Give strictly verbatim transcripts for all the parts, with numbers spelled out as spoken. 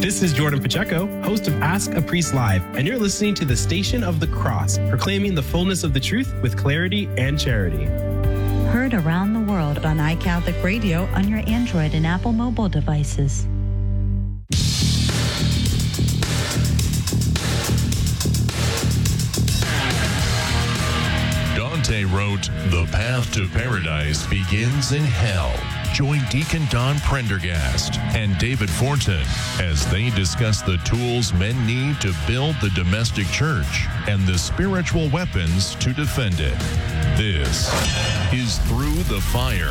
This is Jordan Pacheco, host of Ask a Priest Live, and you're listening to the Station of the Cross, proclaiming the fullness of the truth with clarity and charity. Heard around the world on iCatholic Radio on your Android and Apple mobile devices. Dante wrote, "The path to paradise begins in hell." Join Deacon Don Prendergast and David Fortin as they discuss the tools men need to build the domestic church and the spiritual weapons to defend it. This is Through the Fire.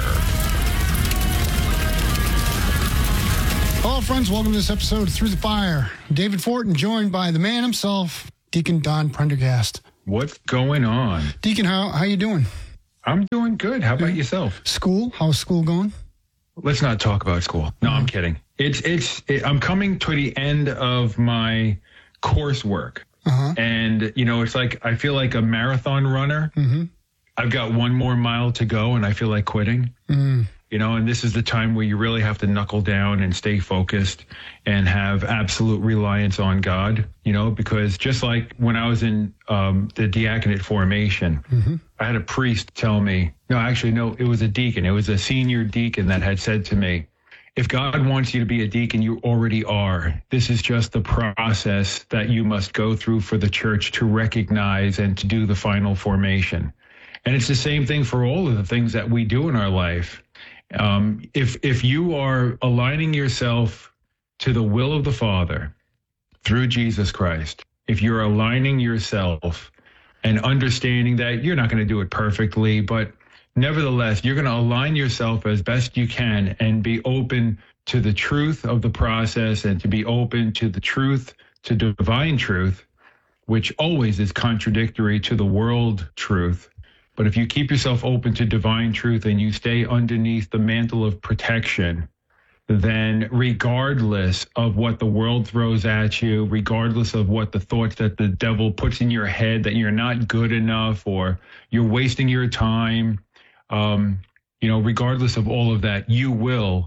Hello, friends. Welcome to this episode of Through the Fire. David Fortin, joined by the man himself, Deacon Don Prendergast. What's going on? Deacon, how how you doing? I'm doing good. How about yourself? School? How's school going? Let's not talk about school. No, mm-hmm. I'm kidding. It's it's. It, I'm coming to the end of my coursework, uh-huh. and you know, it's like I feel like a marathon runner. Mm-hmm. I've got one more mile to go, and I feel like quitting. Mm. You know, and this is the time where you really have to knuckle down and stay focused and have absolute reliance on God, you know, because just like when I was in um, the diaconate formation, mm-hmm. I had a priest tell me, no, actually, no, it was a deacon. It was a senior deacon that had said to me, if God wants you to be a deacon, you already are. This is just the process that you must go through for the church to recognize and to do the final formation. And it's the same thing for all of the things that we do in our life. Um, if if you are aligning yourself to the will of the Father through Jesus Christ, if you're aligning yourself and understanding that you're not going to do it perfectly, but nevertheless, you're going to align yourself as best you can and be open to the truth of the process and to be open to the truth, to divine truth, which always is contradictory to the world truth. But if you keep yourself open to divine truth and you stay underneath the mantle of protection, then regardless of what the world throws at you, regardless of what the thoughts that the devil puts in your head that you're not good enough or you're wasting your time, um, you know, regardless of all of that, you will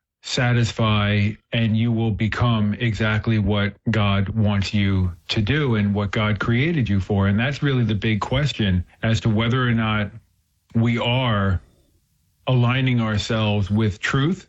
satisfy and you will become exactly what God wants you to do and what God created you for. And that's really the big question as to whether or not we are aligning ourselves with truth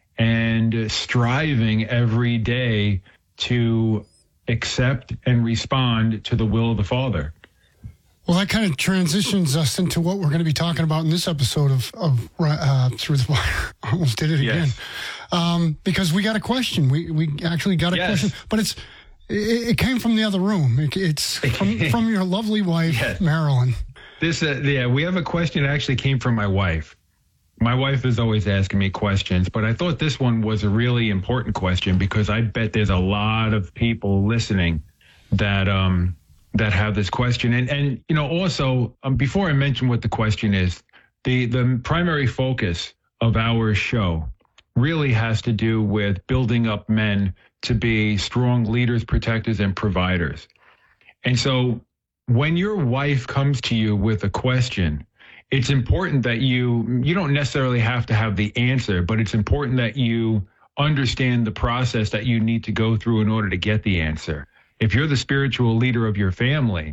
and striving every day to accept and respond to the will of the Father. Well, that kind of transitions us into what we're going to be talking about in this episode of, of uh, Through the Fire. I almost did it again. Yes. Um, because we got a question. We we actually got a yes. question, but it's it, it came from the other room. It, it's from, from your lovely wife, yes. Marilyn. This, uh, yeah, we have a question that actually came from my wife. My wife is always asking me questions, but I thought this one was a really important question because I bet there's a lot of people listening that um. that have this question. And, and you know, also, um, before I mention what the question is, the, the primary focus of our show really has to do with building up men to be strong leaders, protectors, and providers. And so when your wife comes to you with a question, it's important that you, you don't necessarily have to have the answer, but it's important that you understand the process that you need to go through in order to get the answer. If you're the spiritual leader of your family,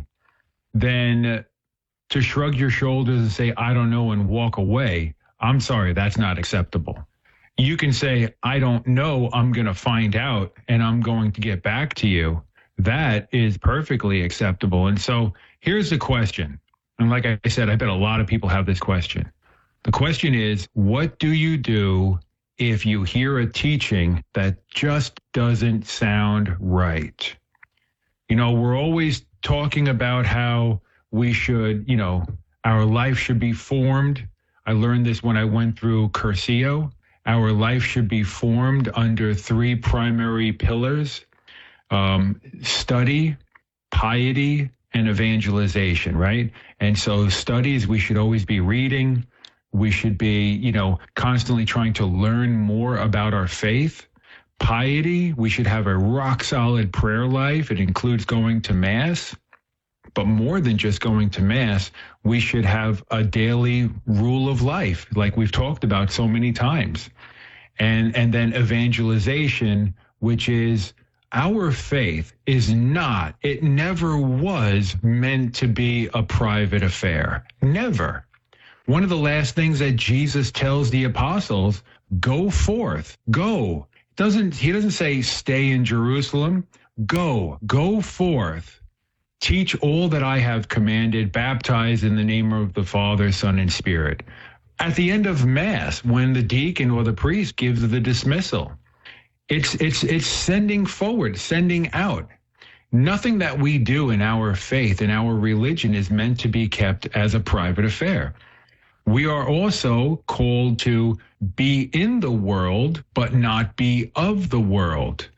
then to shrug your shoulders and say, I don't know, and walk away, I'm sorry, that's not acceptable. You can say, I don't know, I'm going to find out, and I'm going to get back to you. That is perfectly acceptable. And so here's the question. And like I said, I bet a lot of people have this question. The question is, what do you do if you hear a teaching that just doesn't sound right? You know, we're always talking about how we should, you know, our life should be formed. I learned this when I went through Curcio. Our life should be formed under three primary pillars, um, study, piety, and evangelization, right? And so studies, we should always be reading. We should be, you know, constantly trying to learn more about our faith. Piety, we should have a rock solid prayer life. It includes going to Mass, but more than just going to Mass, we should have a daily rule of life, like we've talked about so many times. And, and then evangelization, which is our faith is not, it never was meant to be a private affair. Never. One of the last things that Jesus tells the apostles, go forth, go. Doesn't, he doesn't say stay in Jerusalem. Go, go forth. Teach all that I have commanded, baptize in the name of the Father, Son, and Spirit. At the end of Mass, when the deacon or the priest gives the dismissal, it's it's it's sending forward, sending out. Nothing that we do in our faith, in our religion, is meant to be kept as a private affair. We are also called to be in the world, but not be of the world.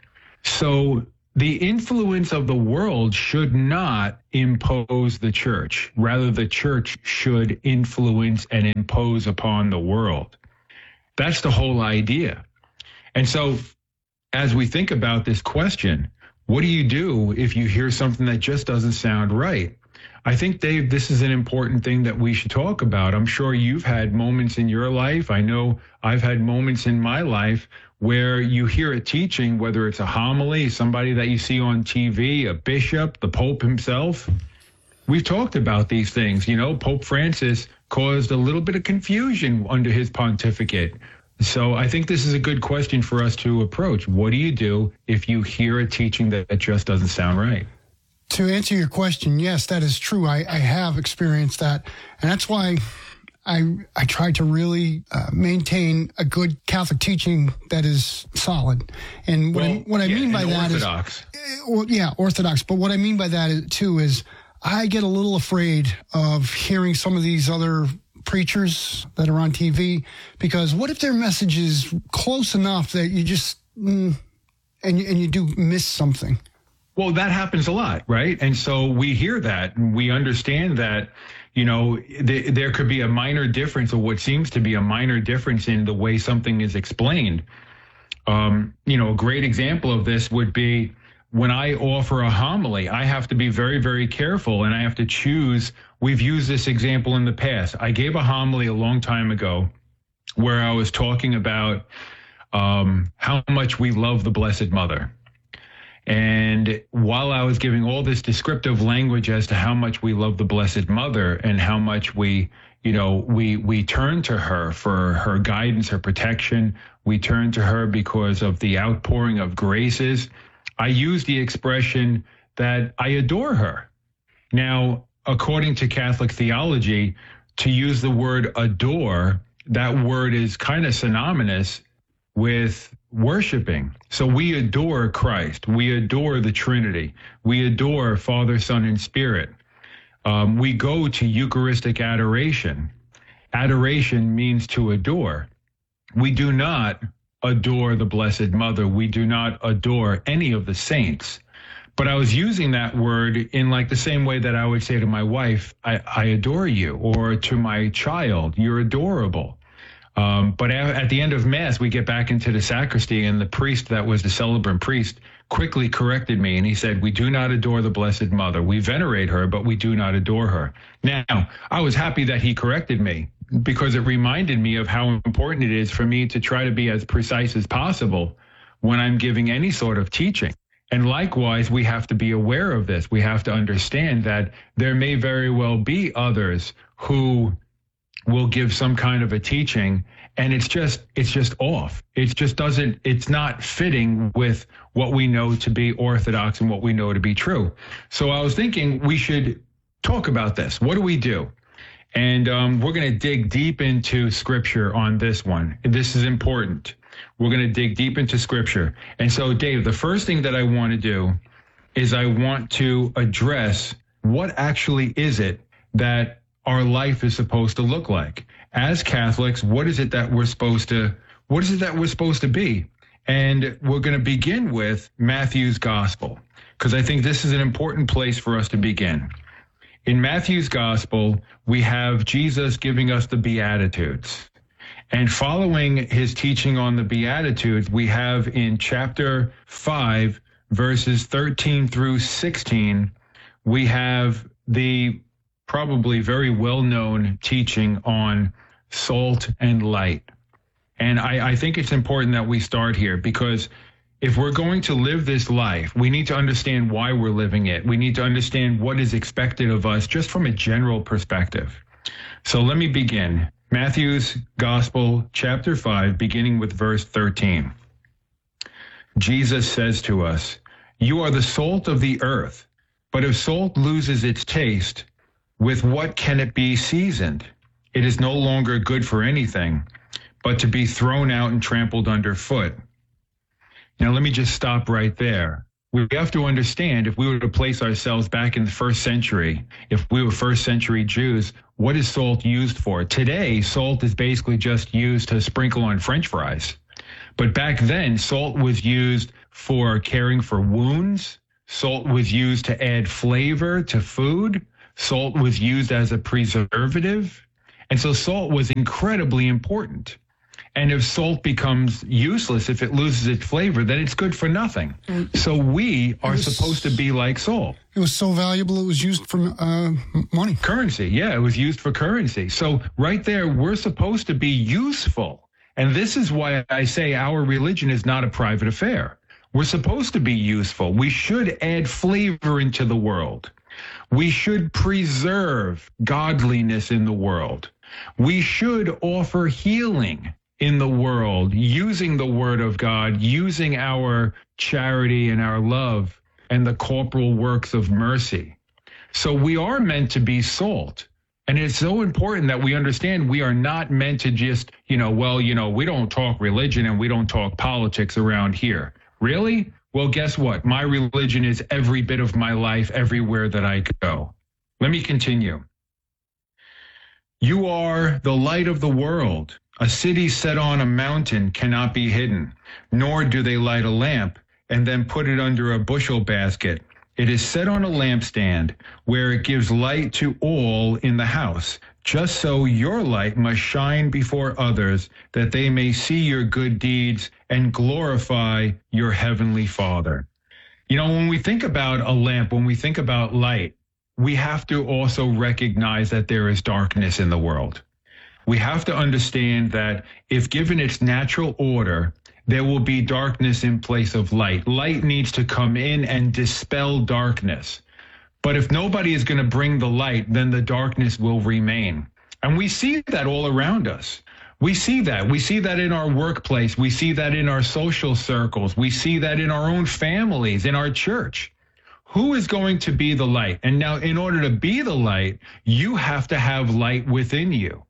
So the influence of the world should not impose the church. Rather, the church should influence and impose upon the world. That's the whole idea. And so as we think about this question, what do you do if you hear something that just doesn't sound right? I think, Dave, this is an important thing that we should talk about. I'm sure you've had moments in your life. I know I've had moments in my life where you hear a teaching, whether it's a homily, somebody that you see on T V, a bishop, the Pope himself. We've talked about these things. You know, Pope Francis caused a little bit of confusion under his pontificate. So I think this is a good question for us to approach. What do you do if you hear a teaching that, that just doesn't sound right? To answer your question, yes, that is true. I, I have experienced that. And that's why I I try to really uh, maintain a good Catholic teaching that is solid. And what, well, I, what I yeah, mean by that orthodox. is... Well, yeah, Orthodox. But what I mean by that, is, too, is I get a little afraid of hearing some of these other preachers that are on T V, because what if their message is close enough that you just... Mm, and, you, and you do miss something? Well, that happens a lot, right? And so we hear that, and we understand that, you know, th- there could be a minor difference, or what seems to be a minor difference in the way something is explained. Um, you know, a great example of this would be when I offer a homily, I have to be very, very careful, and I have to choose. We've used this example in the past. I gave a homily a long time ago where I was talking about um, how much we love the Blessed Mother. And while I was giving all this descriptive language as to how much we love the Blessed Mother and how much we, you know, we we turn to her for her guidance, her protection, we turn to her because of the outpouring of graces, I used the expression that I adore her. Now, according to Catholic theology, to use the word adore, that word is kind of synonymous with worshiping. So we adore Christ. We adore the Trinity. We adore Father, Son, and Spirit. Um, we go to Eucharistic adoration. Adoration means to adore. We do not adore the Blessed Mother. We do not adore any of the saints. But I was using that word in like the same way that I would say to my wife, I, I adore you, or to my child, you're adorable. Um, but at the end of Mass, we get back into the sacristy, and the priest that was the celebrant priest quickly corrected me, and he said, we do not adore the Blessed Mother. We venerate her, but we do not adore her. Now, I was happy that he corrected me, because it reminded me of how important it is for me to try to be as precise as possible when I'm giving any sort of teaching. And likewise, we have to be aware of this. We have to understand that there may very well be others who will give some kind of a teaching, and it's just it's just off. It just doesn't, it's not fitting with what we know to be orthodox and what we know to be true. So I was thinking we should talk about this. What do we do? And um, we're going to dig deep into Scripture on this one. This is important. We're going to dig deep into Scripture. And so, Dave, the first thing that I want to do is I want to address what actually is it that our life is supposed to look like. As Catholics, what is it that we're supposed to, what is it that we're supposed to be? And we're going to begin with Matthew's Gospel, because I think this is an important place for us to begin. In Matthew's Gospel, we have Jesus giving us the Beatitudes. And following his teaching on the Beatitudes, we have in chapter five, verses thirteen through sixteen, we have the probably very well-known teaching on salt and light. And I, I think it's important that we start here, because if we're going to live this life, we need to understand why we're living it. We need to understand what is expected of us just from a general perspective. So let me begin. Matthew's Gospel, chapter five, beginning with verse thirteen. Jesus says to us, "You are the salt of the earth, but if salt loses its taste, with what can it be seasoned? It is no longer good for anything, but to be thrown out and trampled underfoot." Now, let me just stop right there. We have to understand, if we were to place ourselves back in the first century, if we were first century Jews, what is salt used for? Today, salt is basically just used to sprinkle on French fries. But back then, salt was used for caring for wounds. Salt was used to add flavor to food. Salt was used as a preservative. And so salt was incredibly important. And if salt becomes useless, if it loses its flavor, then it's good for nothing. So we are was, supposed to be like salt. It was so valuable, it was used for uh, money. Currency, yeah, it was used for currency. So right there, we're supposed to be useful. And this is why I say our religion is not a private affair. We're supposed to be useful. We should add flavor into the world. We should preserve godliness in the world. We should offer healing in the world, using the word of God, using our charity and our love and the corporal works of mercy. So we are meant to be salt. And it's so important that we understand we are not meant to just, you know, well, you know, we don't talk religion and we don't talk politics around here. Really? Well, guess what? My religion is every bit of my life everywhere that I go. Let me continue. You are the light of the world. A city set on a mountain cannot be hidden, nor do they light a lamp and then put it under a bushel basket. It is set on a lampstand where it gives light to all in the house. Just so your light must shine before others, that they may see your good deeds and glorify your heavenly Father. You know, when we think about a lamp, when we think about light, we have to also recognize that there is darkness in the world. We have to understand that if given its natural order, there will be darkness in place of light. Light needs to come in and dispel darkness. But if nobody is going to bring the light, then the darkness will remain. And we see that all around us. We see that. We see that in our workplace. We see that in our social circles. We see that in our own families, in our church. Who is going to be the light? And now, in order to be the light, you have to have light within you.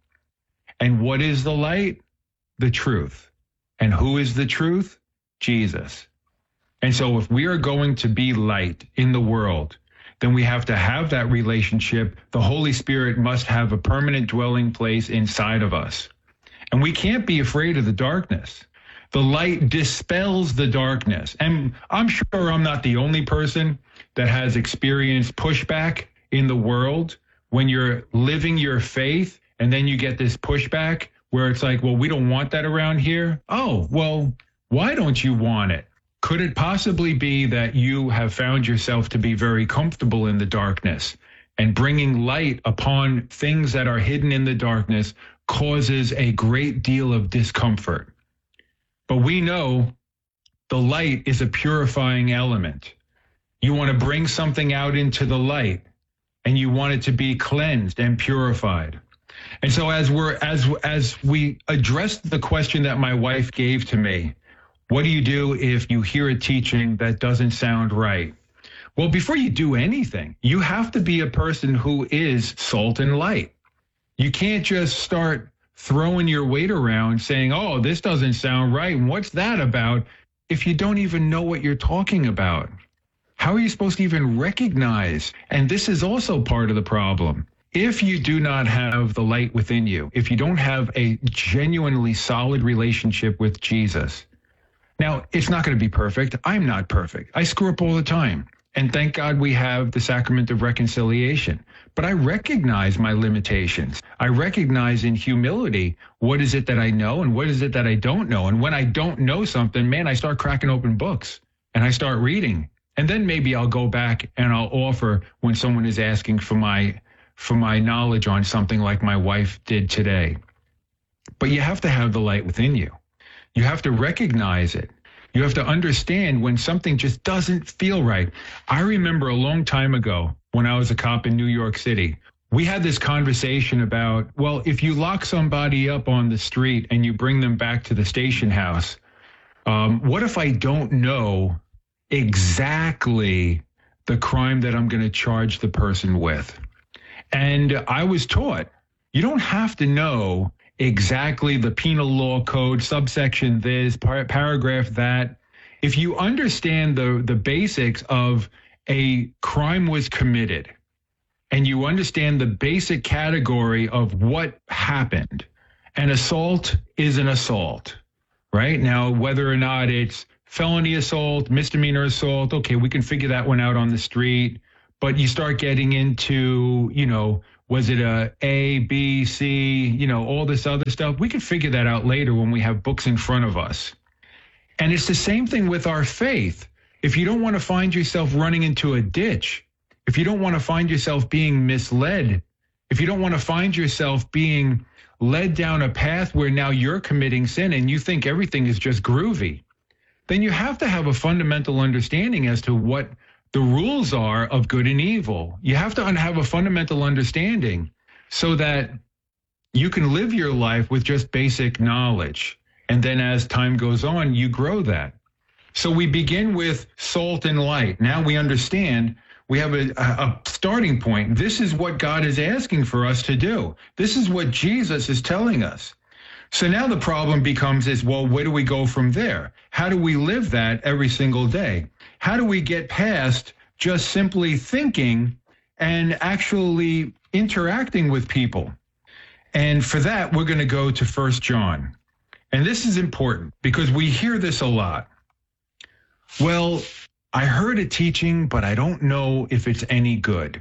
And what is the light? The truth. And who is the truth? Jesus. And so if we are going to be light in the world, then we have to have that relationship. The Holy Spirit must have a permanent dwelling place inside of us. And we can't be afraid of the darkness. The light dispels the darkness. And I'm sure I'm not the only person that has experienced pushback in the world when you're living your faith. And then you get this pushback where it's like, well, we don't want that around here. Oh, well, why don't you want it? Could it possibly be that you have found yourself to be very comfortable in the darkness, and bringing light upon things that are hidden in the darkness causes a great deal of discomfort? But we know the light is a purifying element. You want to bring something out into the light, and you want it to be cleansed and purified. And so as we're as as we address the question that my wife gave to me, what do you do if you hear a teaching that doesn't sound right? Well, before you do anything, you have to be a person who is salt and light. You can't just start throwing your weight around saying, oh, this doesn't sound right. And what's that about? If you don't even know what you're talking about, how are you supposed to even recognize? And this is also part of the problem. If you do not have the light within you, if you don't have a genuinely solid relationship with Jesus, now it's not going to be perfect. I'm not perfect. I screw up all the time. And thank God we have the sacrament of reconciliation. But I recognize my limitations. I recognize in humility, what is it that I know and what is it that I don't know? And when I don't know something, man, I start cracking open books and I start reading. And then maybe I'll go back and I'll offer when someone is asking for my for my knowledge on something like my wife did today. But you have to have the light within you. You have to recognize it. You have to understand when something just doesn't feel right. I remember a long time ago when I was a cop in New York City, we had this conversation about, well, if you lock somebody up on the street and you bring them back to the station house, um, what if I don't know exactly the crime that I'm going to charge the person with? And I was taught, you don't have to know exactly the penal law code, subsection this, par- paragraph that. If you understand the, the basics of a crime was committed, and you understand the basic category of what happened, an assault is an assault, right? Now, whether or not it's felony assault, misdemeanor assault, okay, we can figure that one out on the street. But you start getting into, you know, was it a A, B, C, you know, all this other stuff? We can figure that out later when we have books in front of us. And it's the same thing with our faith. If you don't want to find yourself running into a ditch, if you don't want to find yourself being misled, if you don't want to find yourself being led down a path where now you're committing sin and you think everything is just groovy, then you have to have a fundamental understanding as to what the rules are of good and evil. You have to have a fundamental understanding so that you can live your life with just basic knowledge. And then as time goes on, you grow that. So we begin with salt and light. Now we understand we have a, a starting point. This is what God is asking for us to do. This is what Jesus is telling us. So now the problem becomes is, well, where do we go from there? How do we live that every single day? How do we get past just simply thinking and actually interacting with people? And for that, we're going to go to First John. And this is important because we hear this a lot. Well, I heard a teaching, but I don't know if it's any good.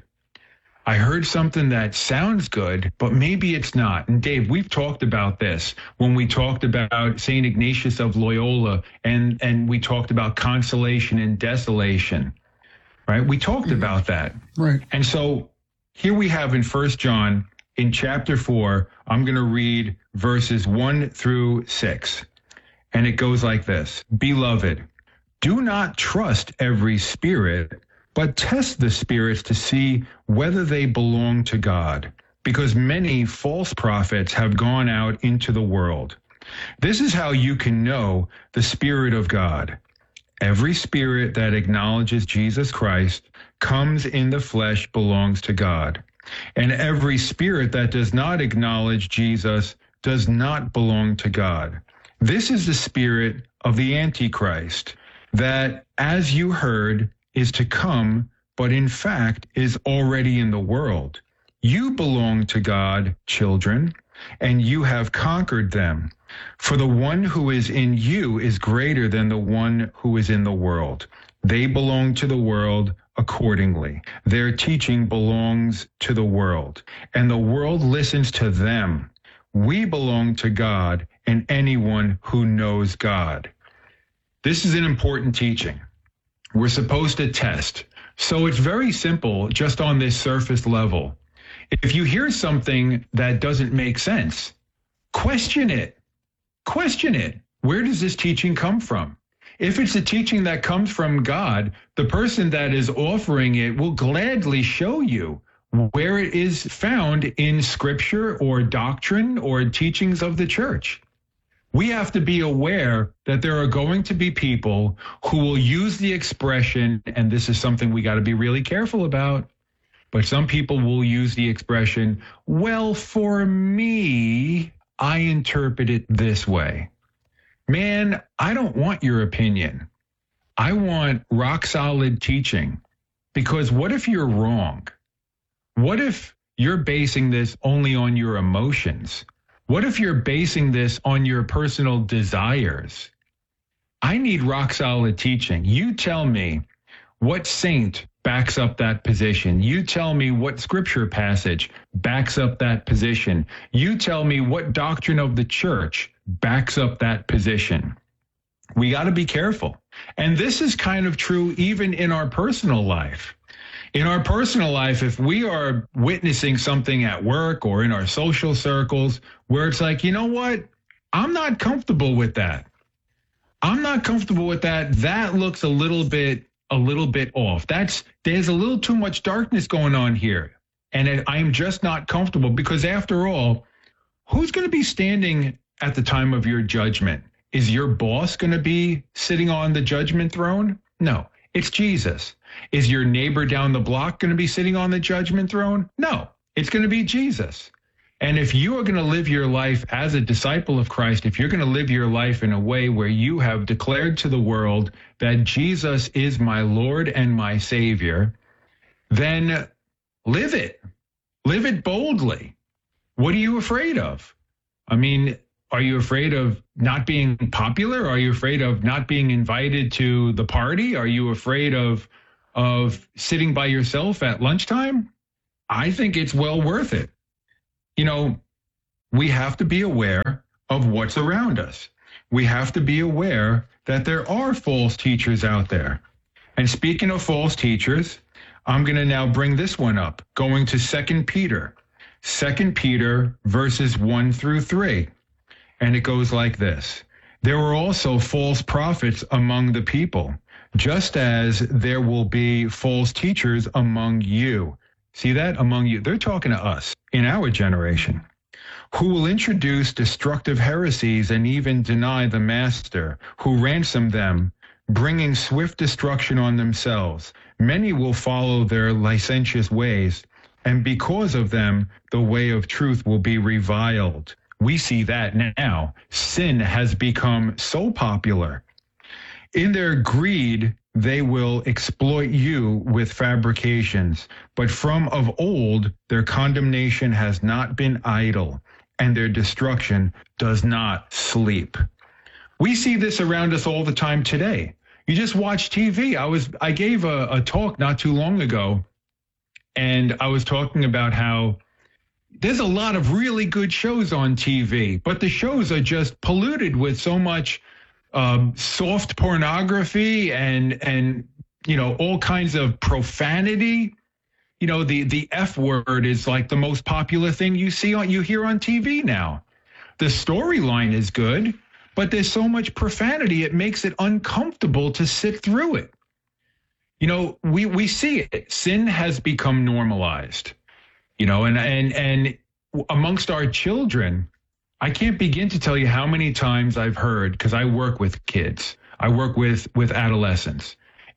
I heard something that sounds good, but maybe it's not. And Dave, we've talked about this when we talked about Saint Ignatius of Loyola and, and we talked about consolation and desolation, right? We talked about that. Right. And so here we have in First John in chapter four, I'm going to read verses one through six. And it goes like this. Beloved, do not trust every spirit, but test the spirits to see whether they belong to God, because many false prophets have gone out into the world. This is how you can know the Spirit of God. Every spirit that acknowledges Jesus Christ comes in the flesh belongs to God, and every spirit that does not acknowledge Jesus does not belong to God. This is the spirit of the Antichrist, that, as you heard, is to come, but in fact is already in the world. You belong to God, children, and you have conquered them. For the one who is in you is greater than the one who is in the world. They belong to the world accordingly. Their teaching belongs to the world, and the world listens to them. We belong to God and anyone who knows God. This is an important teaching. We're supposed to test. So it's very simple, just on this surface level. If you hear something that doesn't make sense, question it. Question it. Where does this teaching come from? If it's a teaching that comes from God, the person that is offering it will gladly show you where it is found in scripture or doctrine or teachings of the church. We have to be aware that there are going to be people who will use the expression, and this is something we got to be really careful about, but some people will use the expression, well, for me, I interpret it this way. Man, I don't want your opinion. I want rock solid teaching, because what if you're wrong? What if you're basing this only on your emotions? What if you're basing this on your personal desires? I need rock solid teaching. You tell me what saint backs up that position. You tell me what scripture passage backs up that position. You tell me what doctrine of the church backs up that position. We got to be careful. And this is kind of true even in our personal life. In our personal life, if we are witnessing something at work or in our social circles where it's like, you know what, I'm not comfortable with that. I'm not comfortable with that. That looks a little bit, a little bit off. That's, there's a little too much darkness going on here. And I'm just not comfortable because after all, who's going to be standing at the time of your judgment? Is your boss going to be sitting on the judgment throne? No, it's Jesus. Is your neighbor down the block going to be sitting on the judgment throne? No, it's going to be Jesus. And if you are going to live your life as a disciple of Christ, if you're going to live your life in a way where you have declared to the world that Jesus is my Lord and my Savior, then live it. Live it boldly. What are you afraid of? I mean, are you afraid of not being popular? Are you afraid of not being invited to the party? Are you afraid of of sitting by yourself at lunchtime? I think it's well worth it. You know, we have to be aware of what's around us. We have to be aware that there are false teachers out there. And speaking of false teachers, I'm going to now bring this one up, going to Second Peter. Second Peter verses one through three. And it goes like this. There were also false prophets among the people, just as there will be false teachers among you. See that? Among you. They're talking to us in our generation, who will introduce destructive heresies and even deny the master who ransomed them, bringing swift destruction on themselves. Many will follow their licentious ways, and because of them, the way of truth will be reviled. We see that now. Sin has become so popular. In their greed, they will exploit you with fabrications, but from of old, their condemnation has not been idle, and their destruction does not sleep. We see this around us all the time today. You just watch T V. I was I gave a, a talk not too long ago, and I was talking about how there's a lot of really good shows on T V, but the shows are just polluted with so much um, soft pornography and and you know all kinds of profanity. You know, the the F word is like the most popular thing you see on you hear on T V now. The storyline is good, but there's so much profanity, it makes it uncomfortable to sit through it. You know, we, we see it. Sin has become normalized, you know, and, and, and amongst our children, I can't begin to tell you how many times I've heard, because I work with kids, I work with, with adolescents.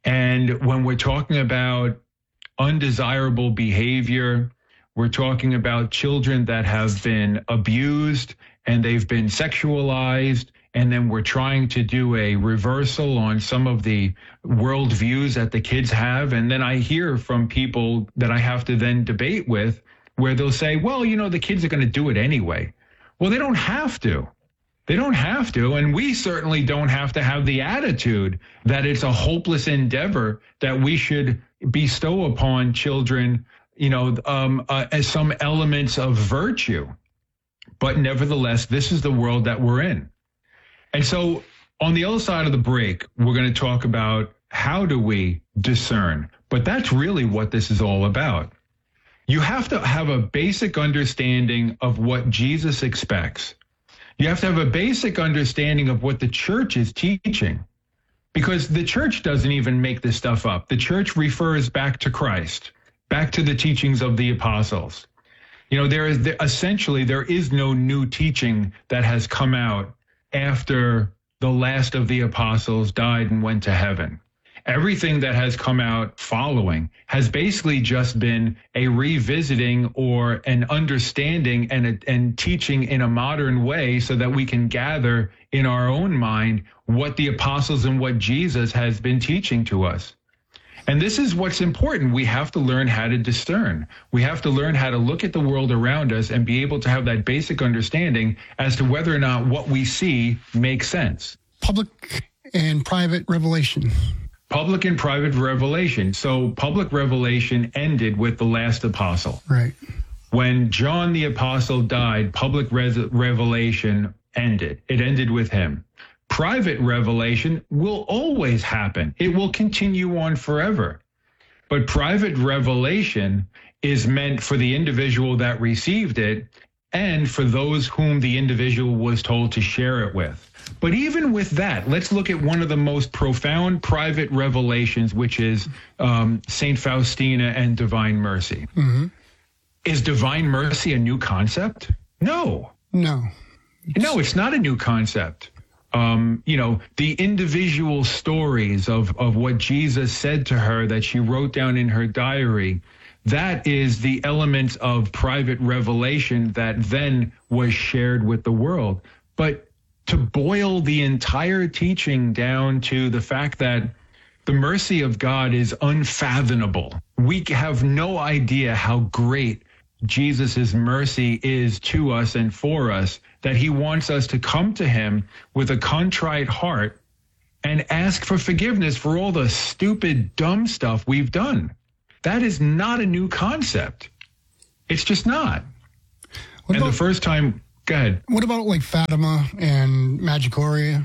And when we're talking about undesirable behavior, we're talking about children that have been abused and they've been sexualized, and then we're trying to do a reversal on some of the worldviews that the kids have. And then I hear from people that I have to then debate with where they'll say, well, you know, the kids are going to do it anyway. Well, they don't have to. They don't have to. And we certainly don't have to have the attitude that it's a hopeless endeavor that we should bestow upon children, you know, um, uh, as some elements of virtue. But nevertheless, this is the world that we're in. And so on the other side of the break, we're going to talk about how do we discern. But that's really what this is all about. You have to have a basic understanding of what Jesus expects. You have to have a basic understanding of what the church is teaching, because the church doesn't even make this stuff up. The church refers back to Christ, back to the teachings of the apostles. You know, there is essentially there is no new teaching that has come out after the last of the apostles died and went to heaven. Everything that has come out following has basically just been a revisiting or an understanding and, a, and teaching in a modern way so that we can gather in our own mind what the apostles and what Jesus has been teaching to us. And this is what's important. We have to learn how to discern. We have to learn how to look at the world around us and be able to have that basic understanding as to whether or not what we see makes sense. Public and private revelation. Public and private revelation. So public revelation ended with the last apostle. Right. When John the apostle died, public res- revelation ended. It ended with him. Private revelation will always happen. It will continue on forever. But private revelation is meant for the individual that received it, and for those whom the individual was told to share it with. But even with that, let's look at one of the most profound private revelations, which is um, Saint Faustina and Divine Mercy. Mm-hmm. Is Divine Mercy a new concept? No. No. No, it's not a new concept. Um, you know, the individual stories of, of what Jesus said to her that she wrote down in her diary, that is the element of private revelation that then was shared with the world. But to boil the entire teaching down to the fact that the mercy of God is unfathomable. We have no idea how great Jesus' mercy is to us and for us, that he wants us to come to him with a contrite heart and ask for forgiveness for all the stupid, dumb stuff we've done. That is not a new concept. It's just not. What and about, the first time, go ahead. What about like Fatima and Medjugorje?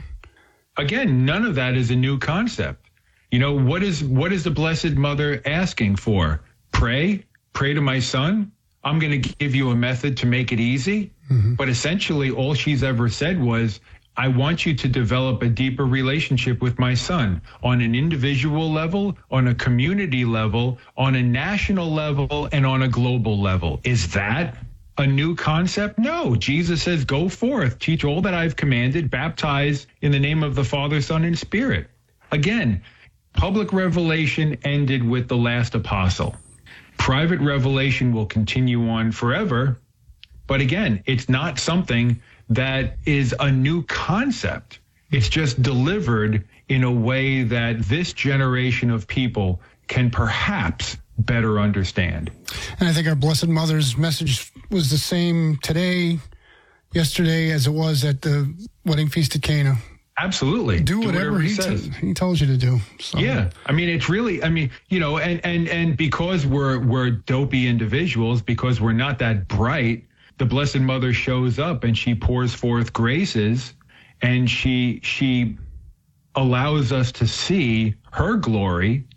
Again, none of that is a new concept. You know, what is what is the Blessed Mother asking for? Pray, pray to my son. I'm going to give you a method to make it easy. Mm-hmm. But essentially, all she's ever said was, I want you to develop a deeper relationship with my son on an individual level, on a community level, on a national level, and on a global level. Is that a new concept? No. Jesus says, go forth, teach all that I've commanded, baptize in the name of the Father, Son, and Spirit. Again, public revelation ended with the last apostle. Private revelation will continue on forever. But again, it's not something that is a new concept. It's just delivered in a way that this generation of people can perhaps better understand. And I think our Blessed Mother's message was the same today, yesterday, as it was at the wedding feast at Cana. Absolutely. Do whatever, do whatever he, he says. T- he tells you to do. So. Yeah. I mean, it's really, I mean, you know, and, and, and because we're, we're dopey individuals, because we're not that bright, the Blessed Mother shows up and she pours forth graces, and she, she allows us to see her glory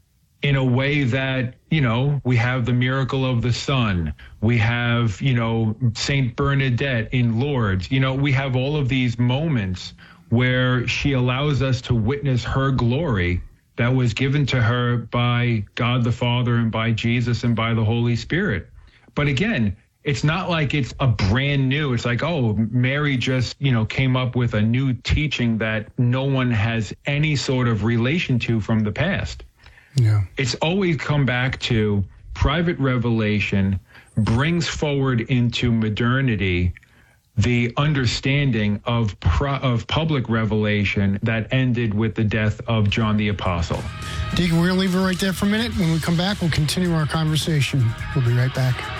in a way that, you know, we have the miracle of the sun. We have, you know, Saint Bernadette in Lourdes. You know, we have all of these moments where she allows us to witness her glory that was given to her by God the Father and by Jesus and by the Holy Spirit. But again, it's not like it's a brand new, it's like, oh, Mary just, you know, came up with a new teaching that no one has any sort of relation to from the past. Yeah. It's always come back to private revelation brings forward into modernity the understanding of pro, of public revelation that ended with the death of John the Apostle. Deacon, we're going to leave it right there for a minute. When we come back, we'll continue our conversation. We'll be right back.